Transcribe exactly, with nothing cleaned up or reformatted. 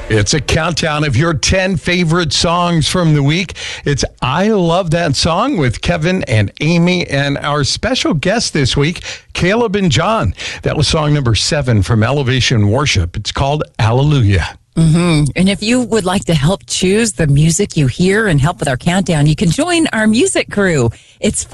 It's a countdown of your ten favorite songs from the week. It's I Love That Song with Kevin and Amy and our special guest this week, Caleb and John. That was song number seven from Elevation Worship. It's called Hallelujah. Mm-hmm. And if you would like to help choose the music you hear and help with our countdown, you can join our music crew. It's